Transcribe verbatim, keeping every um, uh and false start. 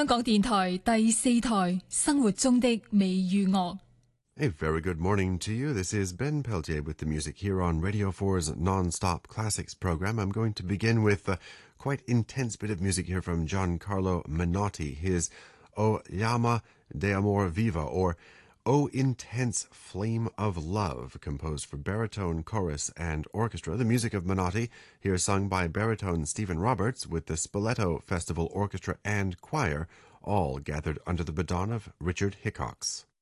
香港電台第四台生活中的美與樂。 A very good morning to you. This is Ben Peltier with the music here on Radio four's Non-Stop Classics program. I'm going to begin with a quite intense bit of music here from Giancarlo Menotti, his O Llama de Amor Viva, or O Intense Flame of Love, composed for baritone, chorus, and orchestra. The music of Menotti, here sung by baritone Stephen Roberts with the Spoleto Festival Orchestra and Choir, all gathered under the baton of Richard Hickox.